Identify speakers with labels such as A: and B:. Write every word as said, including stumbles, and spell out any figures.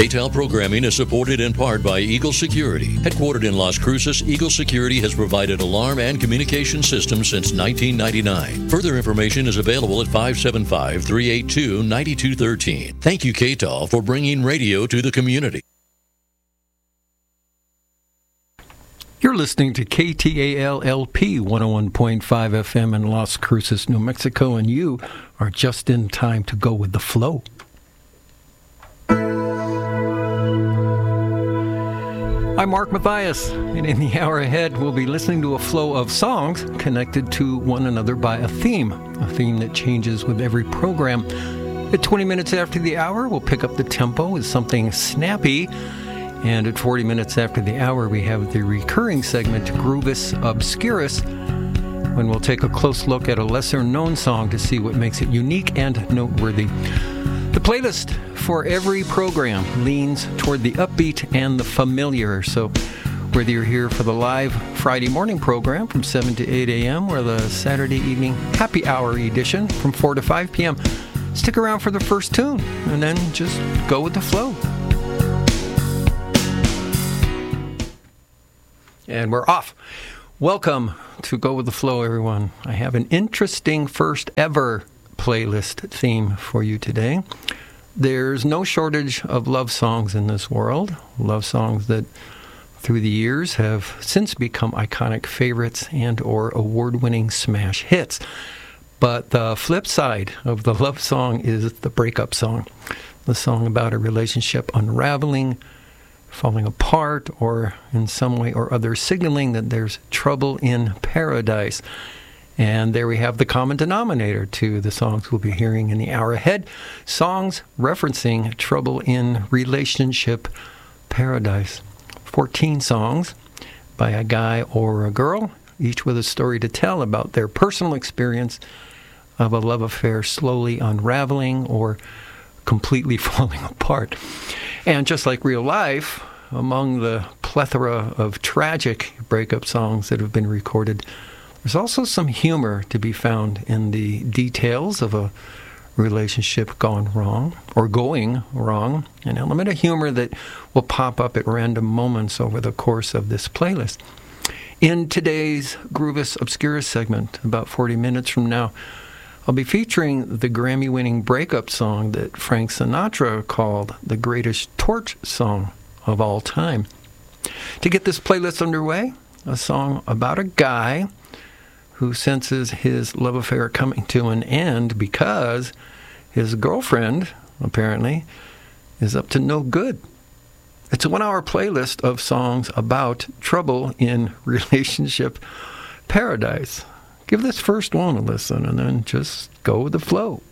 A: K T A L programming is supported in part by Eagle Security. Headquartered in Las Cruces, Eagle Security has provided alarm and communication systems since nineteen ninety-nine. Further information is available at five seven five, three eight two, nine two one three. Thank you, K T A L, for bringing radio to the community.
B: You're listening to K T A L L P one oh one point five F M in Las Cruces, New Mexico, and you are just in time to go with the flow. I'm Mark Mathias, and in the hour ahead, we'll be listening to a flow of songs connected to one another by a theme, a theme that changes with every program. At twenty minutes after the hour, we'll pick up the tempo with something snappy, and at forty minutes after the hour, we have the recurring segment, Groovis Obscurus, when we'll take a close look at a lesser-known song to see what makes it unique and noteworthy. The playlist for every program leans toward the upbeat and the familiar. So whether you're here for the live Friday morning program from seven to eight a.m. or the Saturday evening happy hour edition from four to five p.m., stick around for the first tune and then just go with the flow. And we're off. Welcome to Go With The Flow, everyone. I have an interesting first ever playlist theme for you today. There's no shortage of love songs in this world, love songs that through the years have since become iconic favorites and or award-winning smash hits. But the flip side of the love song is the breakup song, the song about a relationship unraveling, falling apart, or in some way or other signaling that there's trouble in paradise. And there we have the common denominator to the songs we'll be hearing in the hour ahead. Songs referencing trouble in relationship paradise. fourteen songs by a guy or a girl, each with a story to tell about their personal experience of a love affair slowly unraveling or completely falling apart. And just like real life, among the plethora of tragic breakup songs that have been recorded, there's also some humor to be found in the details of a relationship gone wrong or going wrong, an element of humor that will pop up at random moments over the course of this playlist. In today's Groovis Obscurus segment, about forty minutes from now, I'll be featuring the Grammy-winning breakup song that Frank Sinatra called the greatest torch song of all time. To get this playlist underway, a song about a guy who senses his love affair coming to an end because his girlfriend, apparently, is up to no good. It's a one-hour playlist of songs about trouble in relationship paradise. Give this first one a listen and then just go with the flow.